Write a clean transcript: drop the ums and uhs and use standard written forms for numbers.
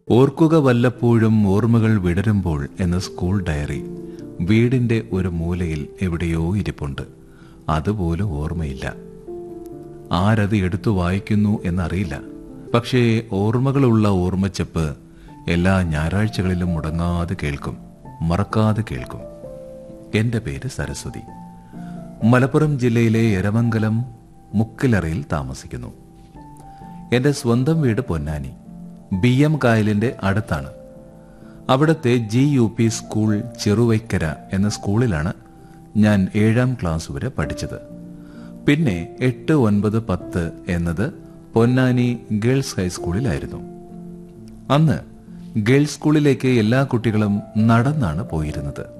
ഓർക്കുക വല്ലപ്പോഴും ഓർമ്മകൾ വിടരുമ്പോൾ എന്ന സ്കൂൾ ഡയറി വീടിന്റെ ഒരു മൂലയിൽ എവിടെയോ ഇരിപ്പുണ്ട്. അതുപോലും ഓർമ്മയില്ല. ആരത് എടുത്തു വായിക്കുന്നു എന്നറിയില്ല. പക്ഷേ ഓർമ്മകളുള്ള ഓർമ്മച്ചപ്പ് എല്ലാ ഞായറാഴ്ചകളിലും മുടങ്ങാതെ കേൾക്കും, മറക്കാതെ കേൾക്കും. എന്റെ പേര് സരസ്വതി. മലപ്പുറം ജില്ലയിലെ എരമംഗലം മുക്കിലറയിൽ താമസിക്കുന്നു. എന്റെ സ്വന്തം വീട് പൊന്നാനി BM കായലിന്റെ അടുത്താണ്. അവിടുത്തെ GUP സ്കൂൾ ചെറുവൈക്കര എന്ന സ്കൂളിലാണ് ഞാൻ 7ാം ക്ലാസ് വരെ പഠിച്ചത്. പിന്നെ 8, 9, 10 എന്നത് പൊന്നാനി ഗേൾസ് ഹൈസ്കൂളിലായിരുന്നു. അന്ന് ഗേൾസ് സ്കൂളിലേക്ക് എല്ലാ കുട്ടികളും നടന്നാണ് പോയിരുന്നത്.